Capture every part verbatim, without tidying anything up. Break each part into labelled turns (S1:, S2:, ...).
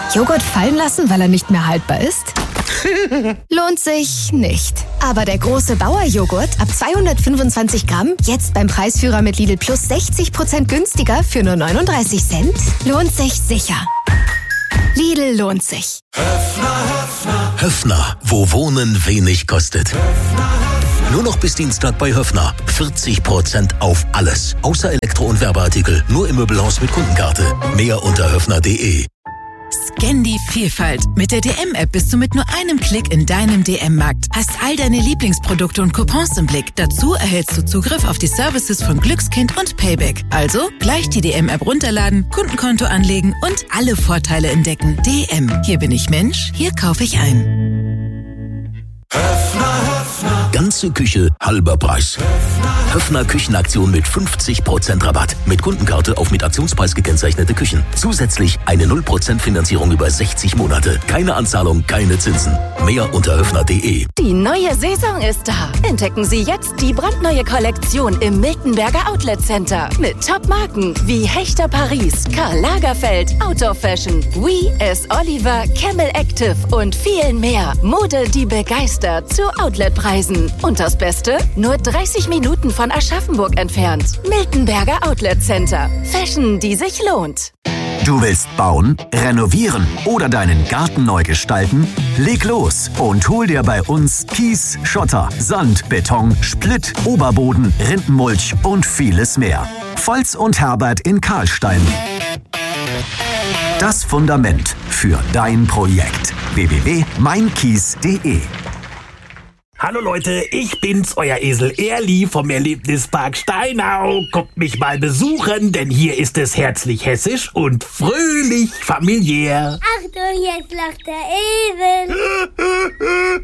S1: Joghurt fallen lassen, weil er nicht mehr haltbar ist? Lohnt sich nicht. Aber der große Bauer-Joghurt ab zweihundertfünfundzwanzig Gramm, jetzt beim Preisführer mit Lidl Plus sechzig Prozent günstiger für nur neununddreißig Cent, lohnt sich sicher. Lidl lohnt sich.
S2: Höfner, Höfner.
S3: Höfner, wo Wohnen wenig kostet.
S2: Höfner, Höfner.
S3: Nur noch bis Dienstag bei Höfner. vierzig Prozent auf alles. Außer Elektro- und Werbeartikel. Nur im Möbelhaus mit Kundenkarte. Mehr unter höfner punkt de.
S4: Scan die Vielfalt. Mit der D M-App bist du mit nur einem Klick in deinem D M-Markt. Hast all deine Lieblingsprodukte und Coupons im Blick. Dazu erhältst du Zugriff auf die Services von Glückskind und Payback. Also gleich die D M-App runterladen, Kundenkonto anlegen und alle Vorteile entdecken. D M. Hier bin ich Mensch, hier kaufe ich ein.
S2: Höfner, Höfner.
S3: Ganze Küche, halber Preis.
S2: Höfner,
S3: Höfner Küchenaktion mit fünfzig Prozent Rabatt. Mit Kundenkarte auf mit Aktionspreis gekennzeichnete Küchen. Zusätzlich eine null Prozent Finanzierung über sechzig Monate. Keine Anzahlung, keine Zinsen. Mehr unter höfner punkt de.
S5: Die neue Saison ist da. Entdecken Sie jetzt die brandneue Kollektion im Miltenberger Outlet Center. Mit Top-Marken wie Hechter Paris, Karl Lagerfeld, Outdoor Fashion, We, S. Oliver, Camel Active und vielen mehr. Mode, die begeistert zu Outletpreisen. Und das Beste? Nur dreißig Minuten von Aschaffenburg entfernt. Miltenberger Outlet Center. Fashion, die sich lohnt.
S6: Du willst bauen, renovieren oder deinen Garten neu gestalten? Leg los und hol dir bei uns Kies, Schotter, Sand, Beton, Splitt, Oberboden, Rindenmulch und vieles mehr. Volz und Herbert in Karlstein. Das Fundament für dein Projekt. w w w punkt mein kies punkt de.
S7: Hallo Leute, ich bin's, euer Esel Erli vom Erlebnispark Steinau. Kommt mich mal besuchen, denn hier ist es herzlich hessisch und fröhlich familiär.
S8: Achtung, jetzt lacht der Esel.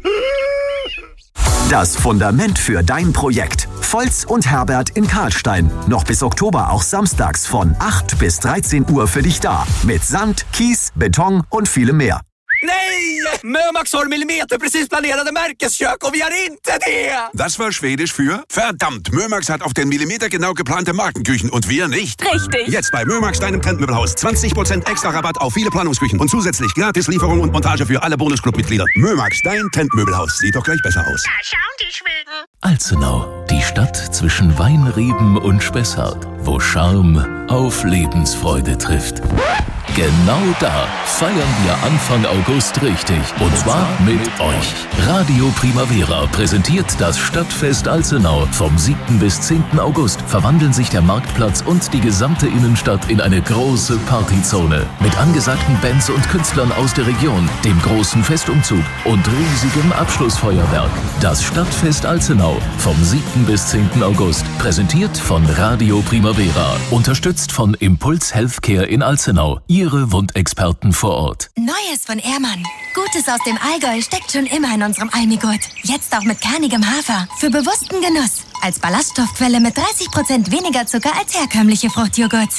S6: Das Fundament für dein Projekt. Volz und Herbert in Karlstein. Noch bis Oktober auch samstags von acht bis dreizehn Uhr für dich da. Mit Sand, Kies, Beton und vielem mehr.
S9: Nej! Mömax har millimeterprecis planerade Märkeskök och vi har inte det!
S10: Das war Schwedisch für verdammt. Mömax hat auf den Millimeter genau geplante Markenküchen und wir nicht.
S5: Richtig.
S10: Jetzt bei Mömax, deinem Trendmöbelhaus. zwanzig Prozent extra Rabatt auf viele Planungsküchen und zusätzlich gratis Lieferung und Montage für alle Bonusclub-Mitglieder. Mömax, dein Trendmöbelhaus. Sieht doch gleich besser aus.
S8: Da schauen die Schweden.
S11: Alzenau, die Stadt zwischen Weinreben und Spessart, wo Charme auf Lebensfreude trifft. Genau da feiern wir Anfang August richtig. Und zwar mit euch. Radio Primavera präsentiert das Stadtfest Alzenau. Vom siebten bis zehnten August verwandeln sich der Marktplatz und die gesamte Innenstadt in eine große Partyzone. Mit angesagten Bands und Künstlern aus der Region, dem großen Festumzug und riesigem Abschlussfeuerwerk. Das Stadtfest Alzenau vom siebten bis zehnten August. Präsentiert von Radio Primavera. Unterstützt von Impuls Healthcare in Alzenau. Ihre Wundexperten vor Ort.
S12: Neues von Ehrmann. Gutes aus dem Allgäu steckt schon immer in unserem Almigurt. Jetzt auch mit kernigem Hafer. Für bewussten Genuss. Als Ballaststoffquelle mit dreißig Prozent weniger Zucker als herkömmliche Fruchtjoghurts.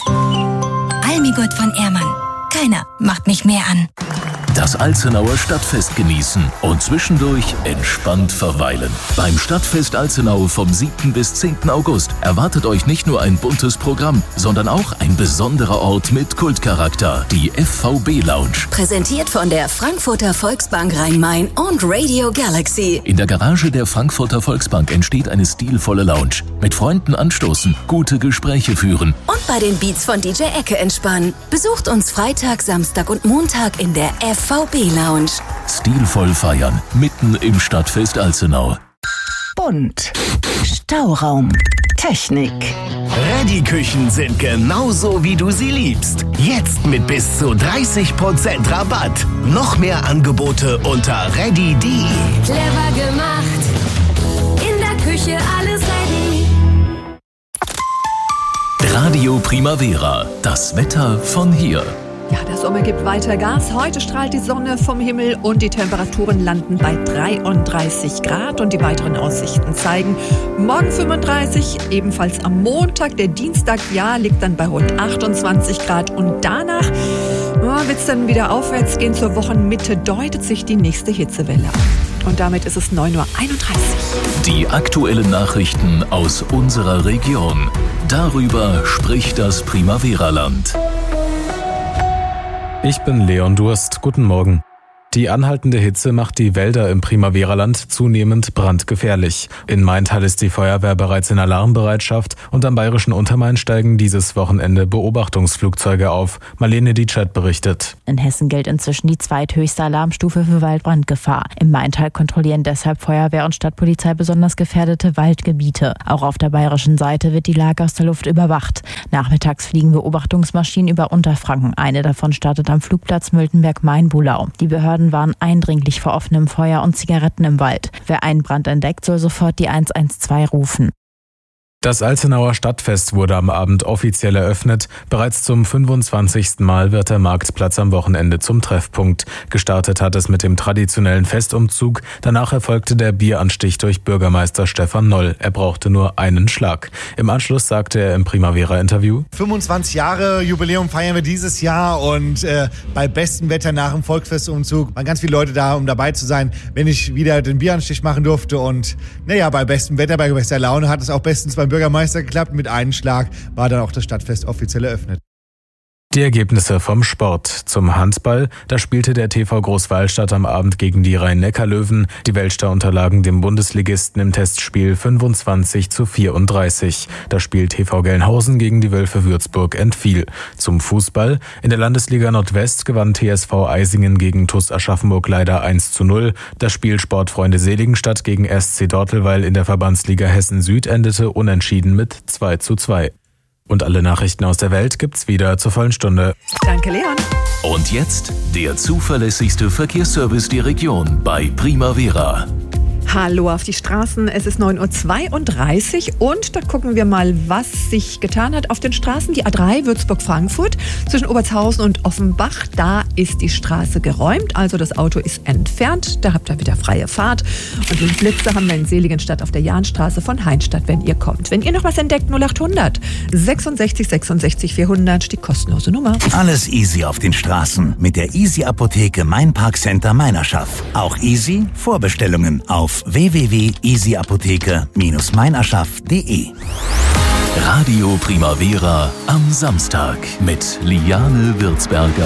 S12: Almigurt von Ehrmann. Keiner macht mich mehr an.
S11: Das Alzenauer Stadtfest genießen und zwischendurch entspannt verweilen. Beim Stadtfest Alzenau vom siebten bis zehnten August erwartet euch nicht nur ein buntes Programm, sondern auch ein besonderer Ort mit Kultcharakter, die F V B Lounge.
S5: Präsentiert von der Frankfurter Volksbank Rhein-Main und Radio Galaxy.
S11: In der Garage der Frankfurter Volksbank entsteht eine stilvolle Lounge. Mit Freunden anstoßen, gute Gespräche führen.
S5: Und bei den Beats von D J Ecke entspannen. Besucht uns Freitag, Samstag und Montag in der F V B Lounge.
S11: Stilvoll feiern, mitten im Stadtfest Alzenau.
S13: Bunt. Stauraum. Technik.
S14: Ready-Küchen sind genauso, wie du sie liebst. Jetzt mit bis zu dreißig Prozent Rabatt. Noch mehr Angebote unter ready punkt de.
S8: Clever gemacht. In der Küche alles ready.
S11: Radio Primavera, das Wetter von hier.
S15: Ja, der Sommer gibt weiter Gas. Heute strahlt die Sonne vom Himmel und die Temperaturen landen bei dreiunddreißig Grad. Und die weiteren Aussichten zeigen morgen fünfunddreißig, ebenfalls am Montag. Der Dienstag, ja, liegt dann bei rund achtundzwanzig Grad. Und danach ja, wird es dann wieder aufwärts gehen. Zur Wochenmitte deutet sich die nächste Hitzewelle an. Und damit ist es neun Uhr einunddreißig.
S11: Die aktuellen Nachrichten aus unserer Region. Darüber spricht das Primavera-Land.
S16: Ich bin Leon Durst. Guten Morgen. Die anhaltende Hitze macht die Wälder im Primaveraland zunehmend brandgefährlich. In Maintal ist die Feuerwehr bereits in Alarmbereitschaft und am bayerischen Untermain steigen dieses Wochenende Beobachtungsflugzeuge auf. Marlene Dietschert berichtet.
S17: In Hessen gilt inzwischen die zweithöchste Alarmstufe für Waldbrandgefahr. Im Maintal kontrollieren deshalb Feuerwehr und Stadtpolizei besonders gefährdete Waldgebiete. Auch auf der bayerischen Seite wird die Lage aus der Luft überwacht. Nachmittags fliegen Beobachtungsmaschinen über Unterfranken. Eine davon startet am Flugplatz Miltenberg-Main-Bulau. Die Behörden waren eindringlich vor offenem Feuer und Zigaretten im Wald. Wer einen Brand entdeckt, soll sofort die eins eins zwei rufen.
S16: Das Alzenauer Stadtfest wurde am Abend offiziell eröffnet. Bereits zum fünfundzwanzigsten Mal wird der Marktplatz am Wochenende zum Treffpunkt. Gestartet hat es mit dem traditionellen Festumzug. Danach erfolgte der Bieranstich durch Bürgermeister Stefan Noll. Er brauchte nur einen Schlag. Im Anschluss sagte er im Primavera-Interview:
S18: fünfundzwanzig Jahre Jubiläum feiern wir dieses Jahr und äh, bei bestem Wetter nach dem Volksfestumzug waren ganz viele Leute da, um dabei zu sein, wenn ich wieder den Bieranstich machen durfte. Und naja, bei bestem Wetter, bei bester Laune hat es auch bestens beim Bürgermeister geklappt. Mit einem Schlag war dann auch das Stadtfest offiziell eröffnet.
S16: Die Ergebnisse vom Sport. Zum Handball, da spielte der T V Großwallstadt am Abend gegen die Rhein-Neckar-Löwen. Die Welschter unterlagen dem Bundesligisten im Testspiel fünfundzwanzig zu vierunddreißig. Das Spiel T V Gelnhausen gegen die Wölfe Würzburg entfiel. Zum Fußball, in der Landesliga Nordwest gewann T S V Eisingen gegen T U S Aschaffenburg leider eins zu null. Das Spiel Sportfreunde Seligenstadt gegen S C Dortelweil in der Verbandsliga Hessen Süd endete unentschieden mit zwei zu zwei. Und alle Nachrichten aus der Welt gibt's wieder zur vollen Stunde.
S15: Danke, Leon.
S11: Und jetzt der zuverlässigste Verkehrsservice der Region bei Primavera.
S15: Hallo auf die Straßen, es ist neun Uhr zweiunddreißig und da gucken wir mal, was sich getan hat auf den Straßen. Die A drei Würzburg-Frankfurt zwischen Obertshausen und Offenbach, da ist die Straße geräumt, also das Auto ist entfernt, da habt ihr wieder freie Fahrt. Und den Blitzer haben wir in Seligenstadt auf der Jahnstraße von Heinstadt, wenn ihr kommt. Wenn ihr noch was entdeckt, null achthundert sechsundsechzig sechsundsechzig vierhundert, die kostenlose Nummer.
S19: Alles easy auf den Straßen mit der Easy Apotheke Main Park Center Meinerschaft. Auch easy Vorbestellungen auf w w w punkt easy apotheke Bindestrich meinerschaft punkt de.
S11: Radio Primavera am Samstag mit Liane Würzberger.